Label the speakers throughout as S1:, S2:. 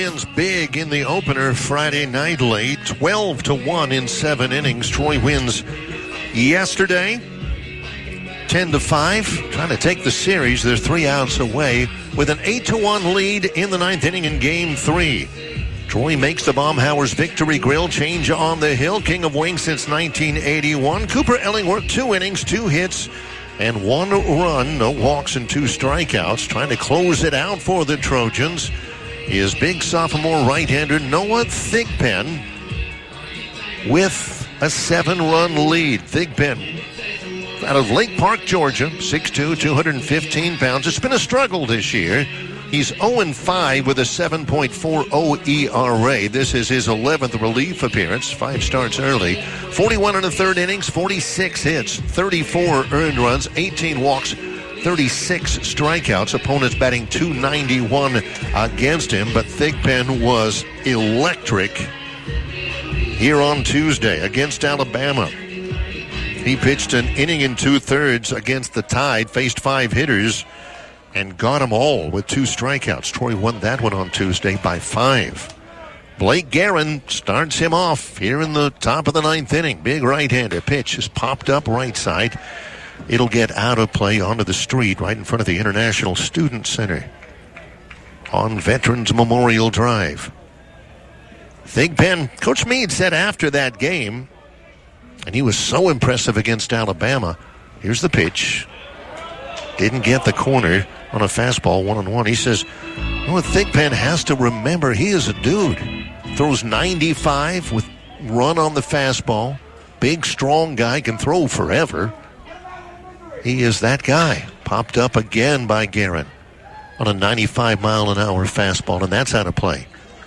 S1: Wins big in the opener Friday night late, 12-1 in 7 innings. Troy wins yesterday, 10-5, trying to take the series. They're 3 outs away with an 8-1 lead in the 9th inning in Game 3. Troy makes the Baumhauer's Victory Grill change on the hill. King of Wings since 1981. Cooper Ellingworth, 2 innings, 2 hits, and 1 run. No walks and 2 strikeouts. Trying to close it out for the Trojans is big sophomore right-hander Noah Thigpen with a 7-run lead. Thigpen out of Lake Park, Georgia, 6'2", 215 pounds. It's been a struggle this year. He's 0-5 with a 7.40 ERA. This is his 11th relief appearance. 5 starts early. 41 in the 3rd innings, 46 hits, 34 earned runs, 18 walks, 36 strikeouts. Opponents batting .291 against him, but Thigpen was electric here on Tuesday against Alabama. He pitched an inning and 2/3 against the Tide, faced 5 hitters, and got them all with 2 strikeouts. Troy won that one on Tuesday by 5. Blake Guerin starts him off here in the top of the 9th inning. Big right-hander pitch is popped up right side. It'll get out of play onto the street right in front of the International Student Center on Veterans Memorial Drive. Thigpen, Coach Meade said after that game, and he was so impressive against Alabama. Here's the pitch. Didn't get the corner on a fastball 1-1. He says, well, Thigpen has to remember he is a dude. Throws 95 with run on the fastball. Big, strong guy, can throw forever. He is that guy. Popped up again by Guerin on a 95-mile-an-hour fastball, and that's out of play.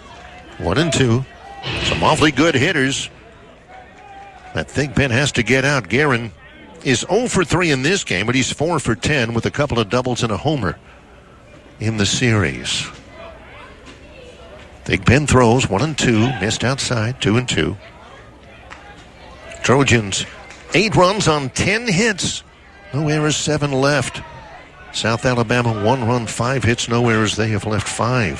S1: 1-2. Some awfully good hitters. That Thigpen has to get out. Guerin is 0 for 3 in this game, but he's 4 for 10 with a couple of doubles and a homer in the series. Thigpen throws 1-2, missed outside, 2-2. Trojans 8 runs on 10 hits. No errors, 7 left. South Alabama 1 run, 5 hits, no errors. They have left 5.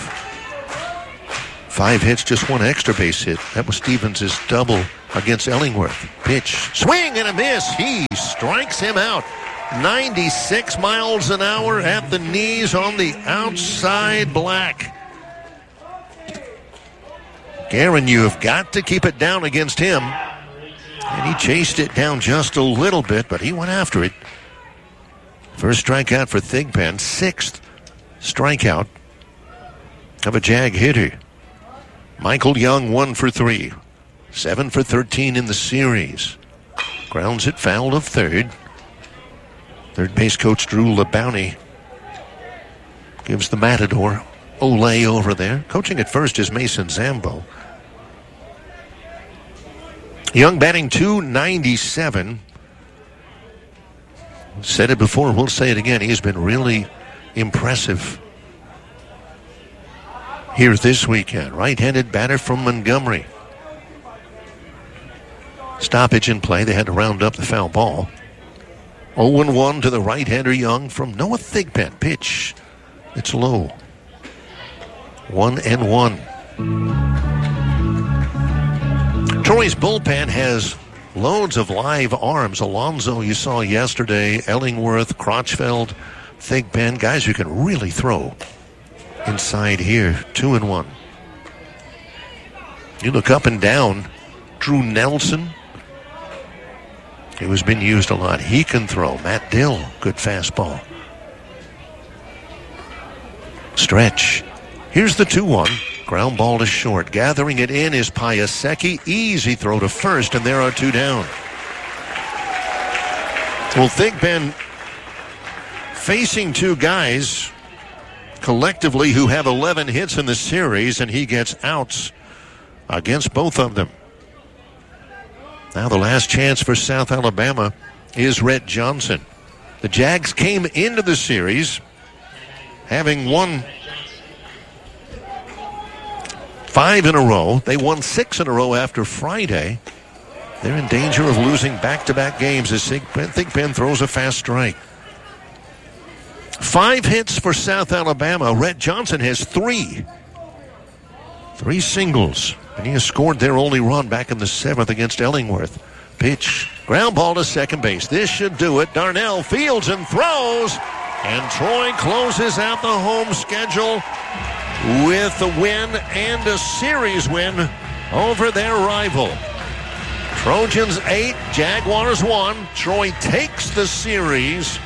S1: 5 hits, just 1 extra base hit. That was Stevens' double against Ellingworth. Pitch, swing and a miss. He strikes him out. 96 miles an hour at the knees on the outside black. Guerin, you have got to keep it down against him. And he chased it down just a little bit, but he went after it. First strikeout for Thigpen, 6th strikeout of a Jag hitter. Michael Young 1 for 3. 7 for 13 in the series. Grounds it foul of third. Third base coach Drew LeBounty gives the Matador Olay over there. Coaching at first is Mason Zambo. Young batting .297. Said it before, we'll say it again. He's been really impressive here this weekend. Right-handed batter from Montgomery. Stoppage in play. They had to round up the foul ball. 0-1 to the right-hander Young from Noah Thigpen. Pitch. It's low. 1-1. Troy's bullpen has loads of live arms. Alonso, you saw yesterday. Ellingworth, Crotchfeld, Thigpen. Guys who can really throw inside here. 2-1. You look up and down. Drew Nelson, who has been used a lot. He can throw. Matt Dill, good fastball. Stretch. Here's the 2-1. Ground ball to short. Gathering it in is Piasecki. Easy throw to first, and there are 2 down. Well, Thigpen facing 2 guys collectively who have 11 hits in the series, and he gets outs against both of them. Now the last chance for South Alabama is Rhett Johnson. The Jags came into the series having won 5 in a row. They won 6 in a row after Friday. They're in danger of losing back-to-back games as Thigpen throws a fast strike. 5 hits for South Alabama. Rhett Johnson has 3. 3 singles. And he has scored their only run back in the 7th against Ellingworth. Pitch, ground ball to second base. This should do it. Darnell fields and throws. And Troy closes out the home schedule with a win and a series win over their rival. Trojans 8, Jaguars 1. Troy takes the series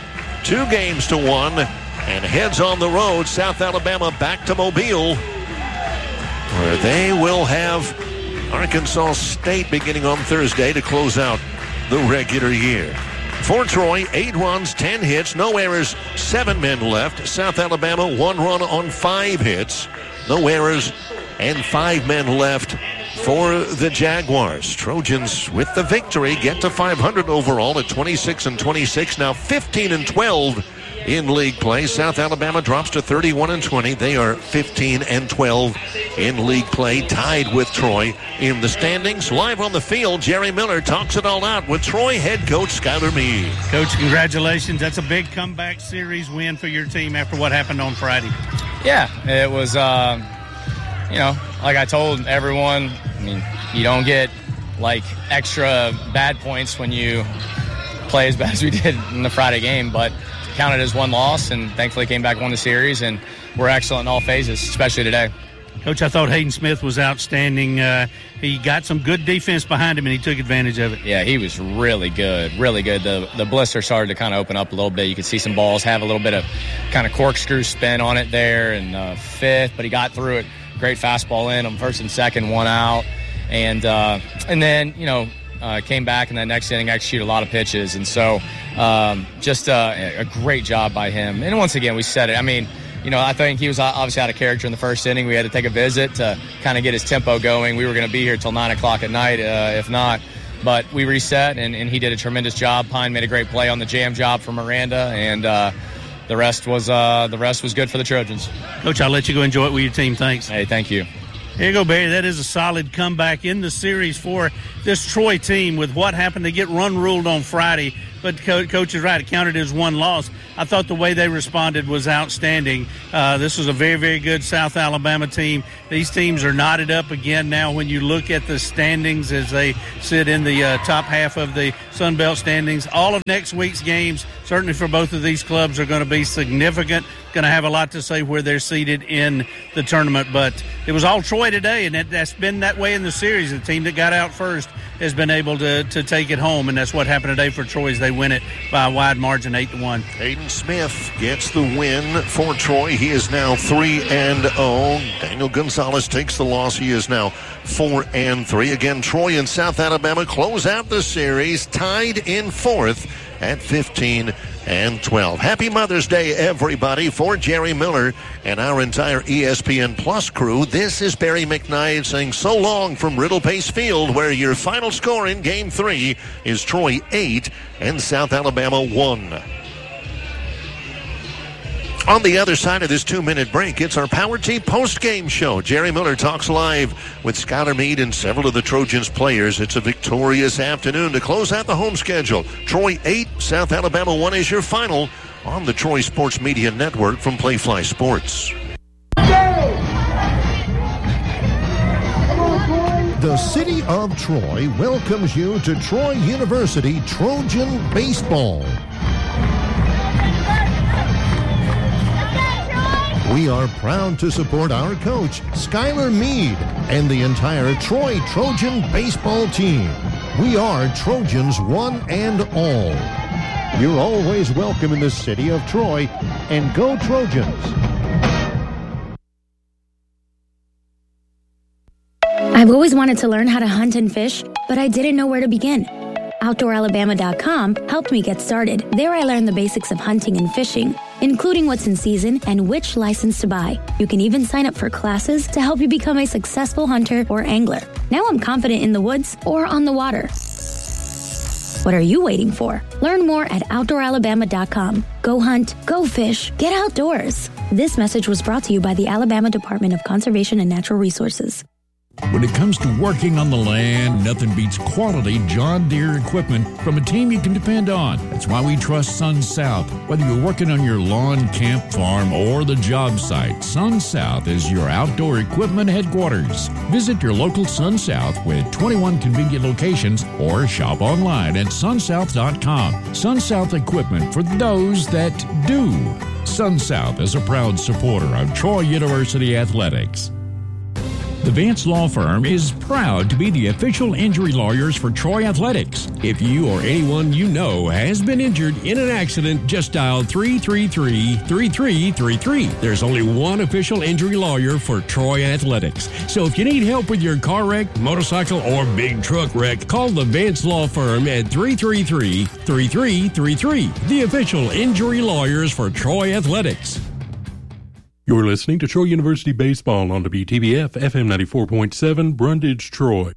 S1: 2-1 and heads on the road. South Alabama back to Mobile, where they will have Arkansas State beginning on Thursday to close out the regular year. For Troy, 8 runs, 10 hits, no errors, 7 men left. South Alabama, 1 run on 5 hits, no errors, and 5 men left for the Jaguars. Trojans, with the victory, get to 500 overall at 26-26, now 15-12 in league play. South Alabama drops to 31-20. They are 15-12 in league play, tied with Troy in the standings. Live on the field, Jerry Miller talks it all out with Troy head coach Skylar Meade.
S2: Coach, congratulations. That's a big comeback series win for your team after what happened on Friday.
S3: Yeah, it was, like I told everyone, you don't get, extra bad points when you play as bad as we did in the Friday game, but counted as 1 loss, and thankfully came back, won the series, and we're excellent in all phases, especially today.
S2: Coach, I thought Hayden Smith was outstanding. He got some good defense behind him, and he took advantage of it.
S3: Yeah, he was really good, really good. The blister started to kind of open up a little bit. You could see some balls have a little bit of kind of corkscrew spin on it there, and 5th, but he got through it. Great fastball in on 1st and 2nd, 1 out, and then came back in that next inning, executed a lot of pitches, and so just a great job by him. And once again, we said it. I think he was obviously out of character in the 1st inning. We had to take a visit to kind of get his tempo going. We were going to be here till 9 o'clock at night, if not. But we reset, and he did a tremendous job. Pine made a great play on the jam job for Miranda, and the rest was good for the Trojans.
S2: Coach, I'll let you go enjoy it with your team. Thanks.
S3: Hey, thank you.
S2: Here you go, Barry. That is a solid comeback in the series for this Troy team with what happened to get run ruled on Friday. But Coach is right. It counted as 1 loss. I thought the way they responded was outstanding. This was a very, very good South Alabama team. These teams are knotted up again now when you look at the standings as they sit in the top half of the Sun Belt standings. All of next week's games, certainly for both of these clubs, are going to be significant. Going to have a lot to say where they're seated in the tournament. But it was all Troy today, and that's been that way in the series. The team that got out first has been able to take it home, and that's what happened today for Troy as they win it by a wide margin, 8-1.
S1: Hayden Smith gets the win for Troy. He is now 3-0. Daniel Gonzalez takes the loss. He is now 4-3. Again, Troy and South Alabama close out the series, tied in 4th at 15-12. Happy Mother's Day, everybody. For Jerry Miller and our entire ESPN Plus crew, this is Barry McKnight saying so long from Riddle Pace Field, where your final score in Game 3 is Troy 8 and South Alabama 1. On the other side of this 2-minute break, it's our Power T post-game show. Jerry Miller talks live with Skylar Meade and several of the Trojans players. It's a victorious afternoon to close out the home schedule. Troy 8, South Alabama 1 is your final on the Troy Sports Media Network from Playfly Sports.
S4: The city of Troy welcomes you to Troy University Trojan Baseball. We are proud to support our coach, Skylar Meade, and the entire Troy Trojan baseball team. We are Trojans one and all. You're always welcome in the city of Troy, and go Trojans.
S5: I've always wanted to learn how to hunt and fish, but I didn't know where to begin. OutdoorAlabama.com helped me get started. There I learned the basics of hunting and fishing, including what's in season and which license to buy. You can even sign up for classes to help you become a successful hunter or angler. Now I'm confident in the woods or on the water. What are you waiting for? Learn more at OutdoorAlabama.com. Go hunt, go fish, get outdoors. This message was brought to you by the Alabama Department of Conservation and Natural Resources.
S6: When it comes to working on the land, nothing beats quality John Deere equipment from a team you can depend on. That's why we trust Sun South. Whether you're working on your lawn, camp, farm, or the job site, Sun South is your outdoor equipment headquarters. Visit your local Sun South with 21 convenient locations or shop online at sunsouth.com. Sun South equipment for those that do. Sun South is a proud supporter of Troy University Athletics. The Vance Law Firm is proud to be the official injury lawyers for Troy Athletics. If you or anyone you know has been injured in an accident, just dial 333-3333. There's only one official injury lawyer for Troy Athletics. So if you need help with your car wreck, motorcycle, or big truck wreck, call the Vance Law Firm at 333-3333. The official injury lawyers for Troy Athletics.
S7: You're listening to Troy University Baseball on WTBF FM 94.7, Brundage, Troy.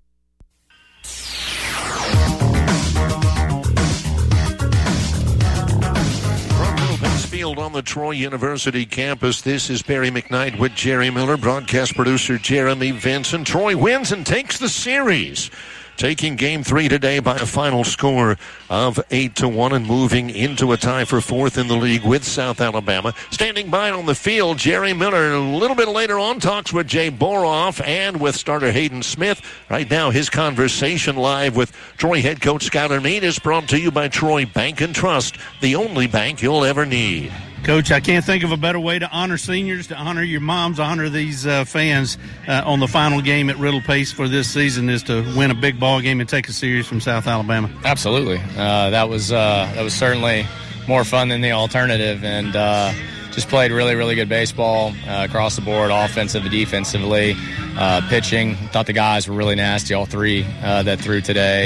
S1: From Middle Field on the Troy University campus, this is Barry McKnight with Jerry Miller, broadcast producer Jeremy Vinson. Troy wins and takes the series, taking Game 3 today by a final score of 8-1 and moving into a tie for fourth in the league with South Alabama. Standing by on the field, Jerry Miller. A little bit later on, talks with Jay Boroff and with starter Hayden Smith. Right now, his conversation live with Troy head coach Skylar Meade is brought to you by Troy Bank and Trust, the only bank you'll ever need.
S2: Coach, I can't think of a better way to honor seniors, to honor your moms, honor these fans on the final game at Riddle Pace for this season is to win a big ball game and take a series from South Alabama.
S3: Absolutely. That was certainly more fun than the alternative, and just played really, really good baseball across the board, offensively, defensively, pitching. Thought the guys were really nasty, all three that threw today.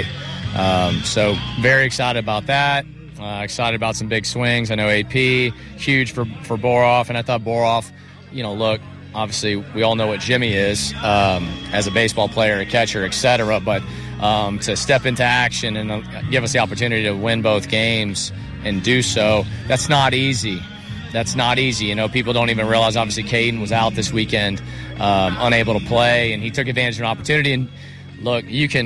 S3: So very excited about that. Excited about some big swings. I know AP, huge for Boroff, and I thought Boroff, look, obviously we all know what Jimmy is as a baseball player, a catcher, etc., but to step into action and give us the opportunity to win both games and do so, that's not easy. That's not easy. People don't even realize, obviously, Caden was out this weekend, unable to play, and he took advantage of an opportunity. And look,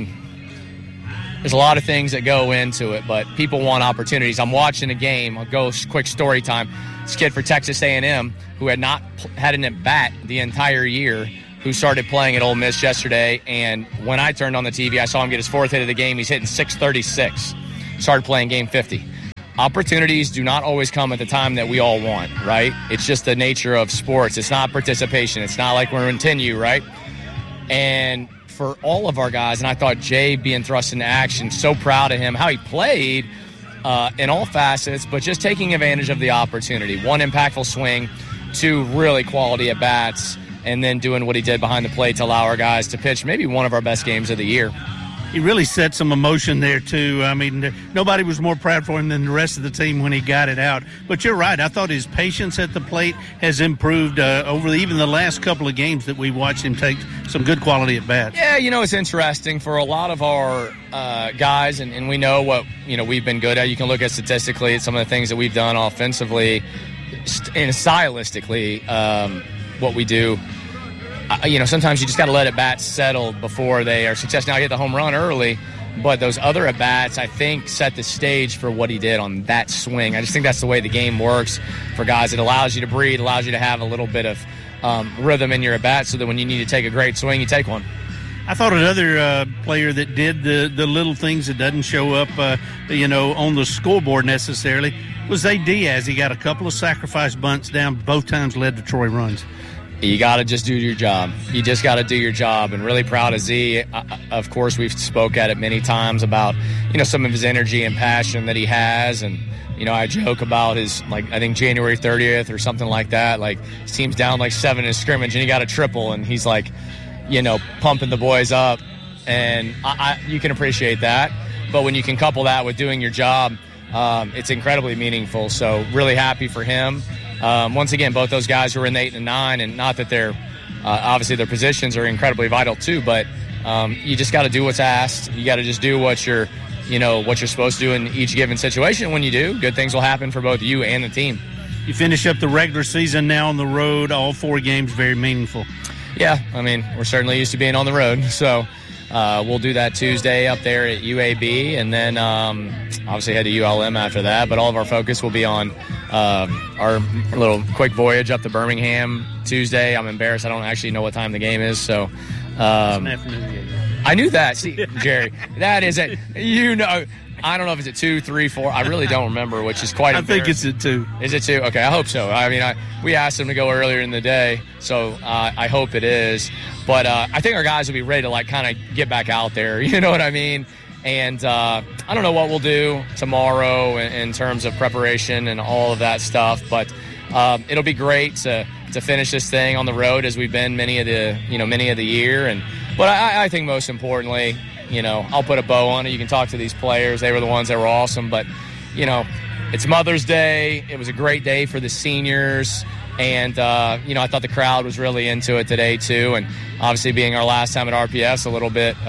S3: there's a lot of things that go into it, but people want opportunities. I'm watching a game. I'll go quick story time. This kid for Texas A&M who had not had an at-bat the entire year, who started playing at Ole Miss yesterday, and when I turned on the TV, I saw him get his fourth hit of the game. He's hitting .636. Started playing game 50. Opportunities do not always come at the time that we all want, right? It's just the nature of sports. It's not participation. It's not like we're in 10U, right? And for all of our guys, and I thought Jay being thrust into action, so proud of him, how he played in all facets, but just taking advantage of the opportunity. One impactful swing, two really quality at-bats, and then doing what he did behind the plate to allow our guys to pitch maybe one of our best games of the year.
S2: He really set some emotion there, too. I mean, nobody was more proud for him than the rest of the team when he got it out. But you're right. I thought his patience at the plate has improved over even the last couple of games that we watched him take some good quality at bats.
S3: Yeah, it's interesting for a lot of our guys, and we know what we've been good at. You can look at statistically at some of the things that we've done offensively and stylistically, what we do. Sometimes you just got to let at-bats settle before they are successful. Now, he hit the home run early, but those other at-bats, I think, set the stage for what he did on that swing. I just think that's the way the game works for guys. It allows you to breathe, allows you to have a little bit of rhythm in your at-bat so that when you need to take a great swing, you take one.
S2: I thought another player that did the little things that doesn't show up, on the scoreboard necessarily was Zay Diaz. He got a couple of sacrifice bunts down, both times led to Troy runs.
S3: You got to just do your job. You just got to do your job, and really proud of Z. Of course, we've spoke at it many times about, some of his energy and passion that he has, and, I joke about his, I think January 30th or something like that, his team's down 7 in scrimmage, and he got a triple, and he's pumping the boys up, and you can appreciate that. But when you can couple that with doing your job, it's incredibly meaningful. So really happy for him. Once again, both those guys were in the 8 and 9, and not that they're obviously their positions are incredibly vital too, but you just got to do what's asked. You got to just do what you're supposed to do in each given situation. When you do, good things will happen for both you and the team.
S2: You finish up the regular season now on the road, all 4 games, very meaningful.
S3: Yeah, I mean, we're certainly used to being on the road, so we'll do that Tuesday up there at UAB, and then obviously head to ULM after that. But all of our focus will be on our little quick voyage up to Birmingham Tuesday. I'm embarrassed. I don't actually know what time the game is, so
S2: It's an afternoon game.
S3: I knew that. See, Jerry, that is it. You know, I don't know if it's at 2, 3, 4. I really don't remember, which is quite
S2: I think it's at 2.
S3: Is it 2? Okay, I hope so. I mean, we asked them to go earlier in the day, so I hope it is. But I think our guys will be ready to, like, kind of get back out there. You know what I mean? And I don't know what we'll do tomorrow in terms of preparation and all of that stuff, but it'll be great to finish this thing on the road as we've been many of the year. But I think most importantly, you know, I'll put a bow on it. You can talk to these players. They were the ones that were awesome. But, you know, it's Mother's Day. It was a great day for the seniors. And, you know, I thought the crowd was really into it today, too. And obviously being our last time at RPS, a little bit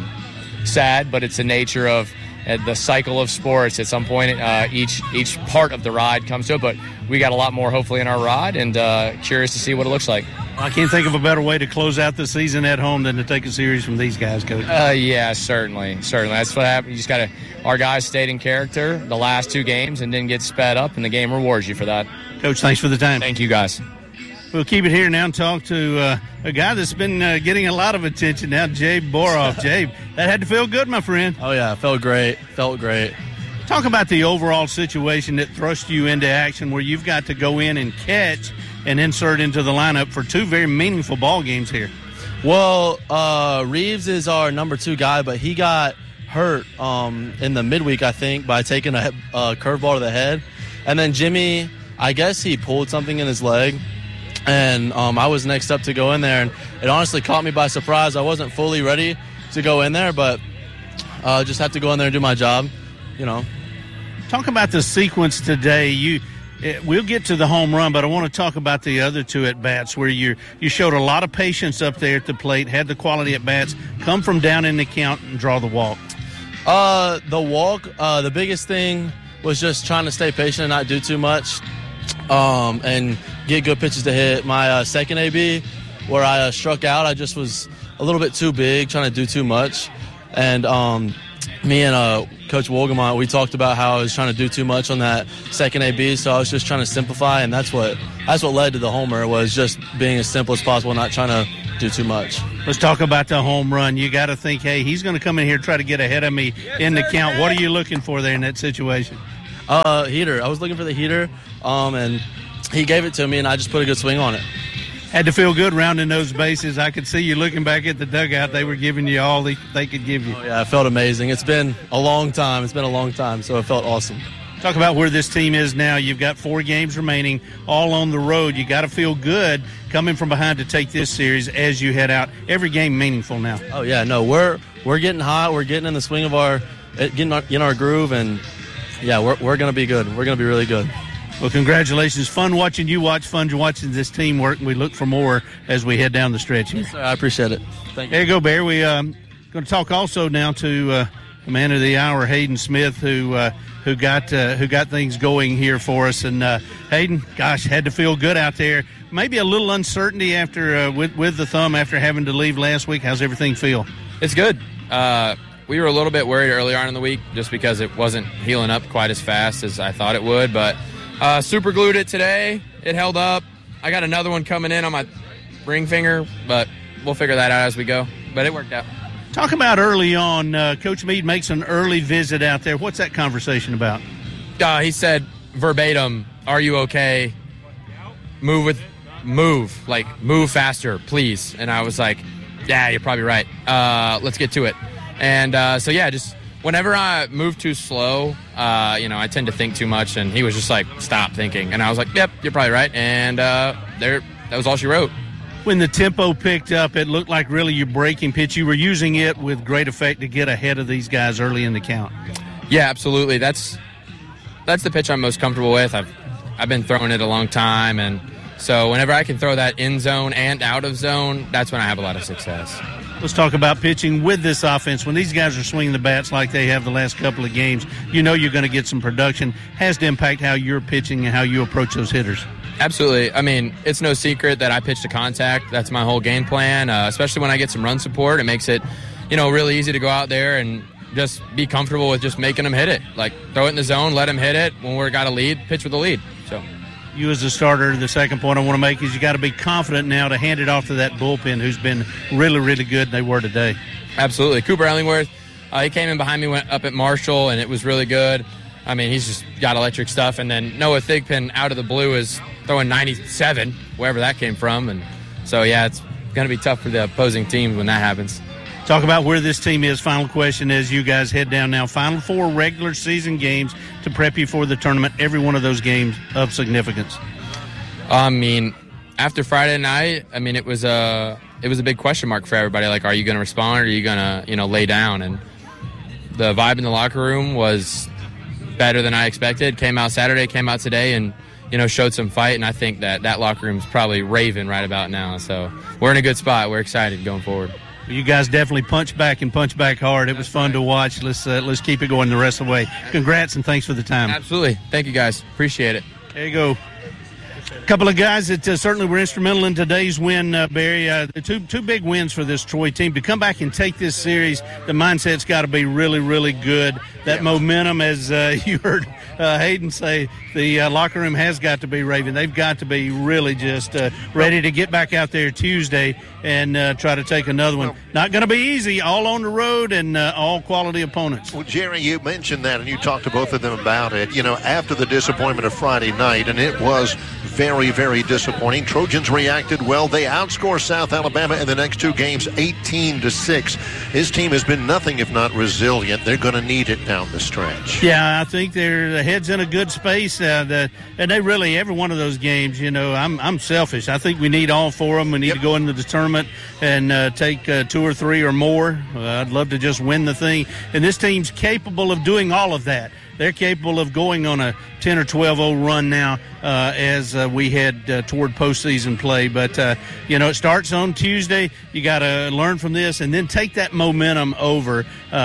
S3: sad, but it's the nature of the cycle of sports. At some point, each part of the ride comes to it. But we got a lot more, hopefully, in our ride, and curious to see what it looks like.
S2: I can't think of a better way to close out the season at home than to take a series from these guys, Coach.
S3: Yeah, certainly. That's what happened. You just got to. Our guys stayed in character the last 2 games and didn't get sped up, and the game rewards you for that.
S2: Coach, thanks for the time.
S3: Thank you, guys.
S2: We'll keep it here now and talk to a guy that's been getting a lot of attention now, Jabe Boroff. Jabe, that had to feel good, my friend.
S8: Oh, yeah, felt great.
S2: Talk about the overall situation that thrust you into action where you've got to go in and catch and insert into the lineup for 2 very meaningful ball games here.
S8: Well, Reeves is our number 2 guy, but he got hurt in the midweek, I think, by taking a curveball to the head. And then Jimmy, I guess he pulled something in his leg. And I was next up to go in there, and it honestly caught me by surprise. I wasn't fully ready to go in there, but just have to go in there and do my job, you know.
S2: Talk about the sequence today. We'll get to the home run, but I want to talk about the other 2 at-bats where you showed a lot of patience up there at the plate, had the quality at-bats, come from down in the count and draw the walk.
S8: The walk, the biggest thing was just trying to stay patient and not do too much and get good pitches to hit. My second AB, where I struck out, I just was a little bit too big, trying to do too much. And me and Coach Wolgamont, we talked about how I was trying to do too much on that second AB, so I was just trying to simplify, and that's what led to the homer, was just being as simple as possible, not trying to do too much.
S2: Let's talk about the home run. You got to think, hey, he's going to come in here and try to get ahead of me in the count. What are you looking for there in that situation?
S8: Heater. I was looking for the heater, and he gave it to me, and I just put a good swing on it.
S2: Had to feel good rounding those bases. I could see you looking back at the dugout. They were giving you all they could give you.
S8: Oh, yeah, it felt amazing. It's been a long time. So it felt awesome.
S2: Talk about where this team is now. You've got 4 games remaining, all on the road. You got to feel good coming from behind to take this series as you head out. Every game meaningful now.
S8: Oh, yeah, no, we're getting hot. We're getting in the swing of getting in our groove, and, yeah, we're going to be good. We're going to be really good.
S2: Well, congratulations. Fun watching you watch, fun watching this team work, and we look for more as we head down the stretch here.
S8: Yes, sir, I appreciate it. Thank you.
S2: There you go, Bear. We're going to talk also now to the man of the hour, Hayden Smith, who got things going here for us. And Hayden, gosh, had to feel good out there. Maybe a little uncertainty after with the thumb after having to leave last week. How's everything feel?
S9: It's good. We were a little bit worried early on in the week just because it wasn't healing up quite as fast as I thought it would, but super glued it today. It held up. I got another one coming in on my ring finger, but we'll figure that out as we go. But it worked out.
S2: Talk about early on. Coach Meade makes an early visit out there. What's that conversation about?
S9: He said verbatim, "Are you okay? Move faster, please." And I was like, "Yeah, you're probably right. Let's get to it." And so yeah, just whenever I move too slow, I tend to think too much, and he was just like, "Stop thinking." And I was like, "Yep, you're probably right." And that was all she wrote.
S2: When the tempo picked up, it looked like really your breaking pitch. You were using it with great effect to get ahead of these guys early in the count.
S9: Yeah, absolutely. That's the pitch I'm most comfortable with. I've been throwing it a long time, and so whenever I can throw that in zone and out of zone, that's when I have a lot of success.
S2: Let's talk about pitching with this offense. When these guys are swinging the bats like they have the last couple of games, you know you're going to get some production. Has to impact how you're pitching and how you approach those hitters.
S9: Absolutely. I mean, it's no secret that I pitch to contact. That's my whole game plan, especially when I get some run support. It makes it, really easy to go out there and just be comfortable with just making them hit it. Like, throw it in the zone, let them hit it. When we've got a lead, pitch with a lead. So,
S2: you as a starter, the second point I want to make is you got to be confident now to hand it off to that bullpen who's been really, really good, and they were today.
S9: Absolutely. Cooper Ellingworth, he came in behind me, went up at Marshall, and it was really good. I mean, he's just got electric stuff. And then Noah Thigpen out of the blue is throwing 97, wherever that came from. And so, yeah, it's going to be tough for the opposing team when that happens.
S2: Talk about where this team is. Final question as you guys head down now. Final 4 regular season games to prep you for the tournament. Every one of those games of significance.
S9: I mean, after Friday night, I mean, it was a big question mark for everybody. Like, are you going to respond or are you going to, lay down? And the vibe in the locker room was better than I expected. Came out Saturday, came out today, and showed some fight. And I think that locker room's probably raving right about now. So we're in a good spot. We're excited going forward.
S2: You guys definitely punch back hard. It was fun to watch. Let's keep it going the rest of the way. Congrats and thanks for the time.
S9: Absolutely. Thank you, guys. Appreciate it.
S2: There you go. A couple of guys that certainly were instrumental in today's win, Barry. Two big wins for this Troy team. To come back and take this series, the mindset's got to be really, really good. That momentum, as you heard Hayden say, the locker room has got to be raving. They've got to be really just ready to get back out there Tuesday and try to take another one. Not going to be easy, all on the road and all quality opponents.
S1: Well, Jerry, you mentioned that, and you talked to both of them about it. After the disappointment of Friday night, and it was very, very disappointing. Trojans reacted well. They outscore South Alabama in the next 2 games 18-6. His team has been nothing if not resilient. They're going to need it down the stretch.
S2: Yeah, I think the head's in a good space. And they really, every one of those games, I'm selfish. I think we need all 4 of them. We need to go into the tournament and take 2 or 3 or more. I'd love to just win the thing. And this team's capable of doing all of that. They're capable of going on a 10 or 12-0 run now as we head toward postseason play. But, it starts on Tuesday. You got to learn from this and then take that momentum over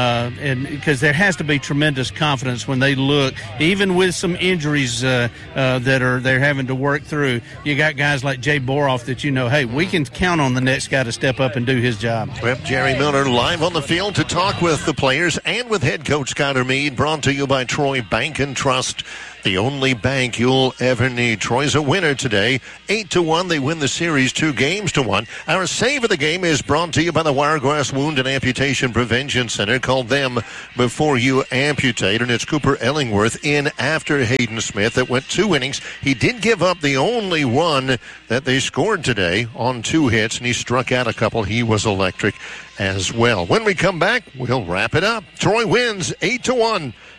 S2: and because there has to be tremendous confidence when they look, even with some injuries that they're having to work through. You got guys like Jay Boroff that hey, we can count on the next guy to step up and do his job.
S1: Well, Jerry Miller live on the field to talk with the players and with head coach Skylar Meade, brought to you by Troy Bank and Trust, the only bank you'll ever need. Troy's a winner today, 8-1. They win the series 2-1. Our save of the game is brought to you by the Wiregrass Wound and Amputation Prevention Center. Call them before you amputate. And it's Cooper Ellingworth in after Hayden Smith that went 2 innings. He did give up the only one that they scored today on 2 hits, and he struck out a couple. He was electric as well. When we come back, we'll wrap it up. Troy wins 8-1